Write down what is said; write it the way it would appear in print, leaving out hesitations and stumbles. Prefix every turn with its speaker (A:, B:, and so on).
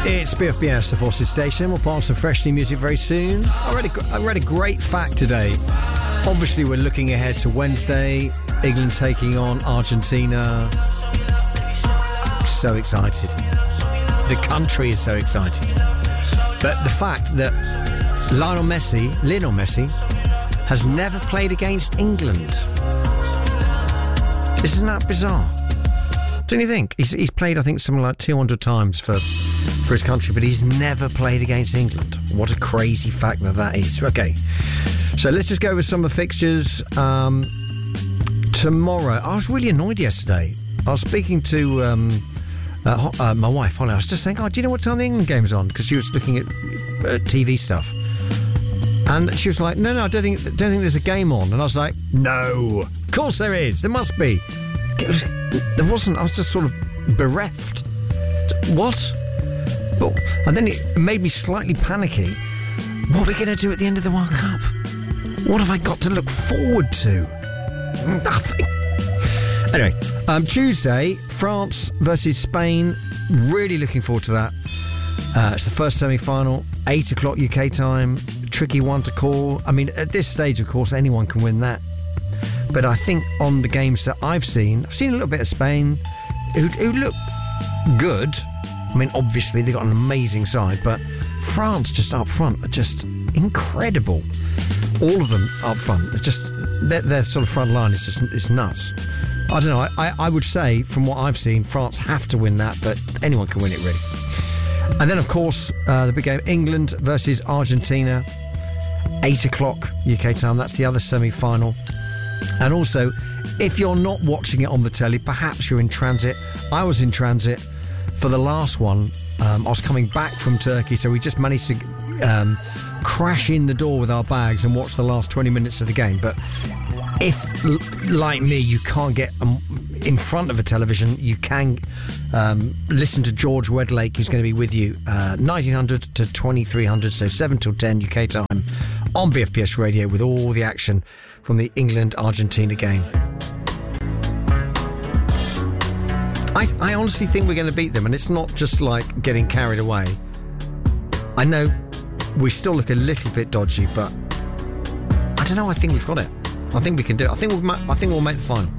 A: It's BFBS, the Forces Station. We'll pass some fresh new music very soon. I read a great fact today. Obviously, we're looking ahead to Wednesday. England taking on Argentina. I'm so excited. The country is so excited. But the fact that Lionel Messi has never played against England. Isn't that bizarre? Don't you think? He's played, I think, something like 200 times for his country, but he's never played against England. What a crazy fact that is. Okay, so let's just go over some of the fixtures. Tomorrow, I was really annoyed yesterday. I was speaking to my wife, Holly. I was just saying, do you know what time the England game's on? Because she was looking at TV stuff. And she was like, no, I don't think there's a game on. And I was like, no, of course there is. There must be. There wasn't. I was just sort of bereft. What? And then it made me slightly panicky. What are we going to do at the end of the World Cup? What have I got to look forward to? Nothing. Anyway, Tuesday, France versus Spain. Really looking forward to that. It's the first semi-final, 8 o'clock UK time. Tricky one to call. I mean, at this stage, of course, anyone can win that. But I think on the games that I've seen a little bit of Spain, who look good. I mean, obviously, they've got an amazing side, but France just up front are just incredible. All of them up front. Their sort of front line is nuts. I don't know. I would say, from what I've seen, France have to win that, but anyone can win it, really. And then, of course, the big game, England versus Argentina, 8 o'clock UK time. That's the other semi-final. And also, if you're not watching it on the telly, perhaps you're in transit. I was in transit for the last one. I was coming back from Turkey, so we just managed to crash in the door with our bags and watch the last 20 minutes of the game. But if, like me, you can't get in front of a television, you can listen to George Wedlake, who's going to be with you 1900 to 2300, so 7 till 10 UK time on BFPS Radio with all the action from the England-Argentina game. I honestly think we're going to beat them, and it's not just like getting carried away. I know we still look a little bit dodgy, but I don't know. I think we've got it. I think we can do it. I think we'll make the final.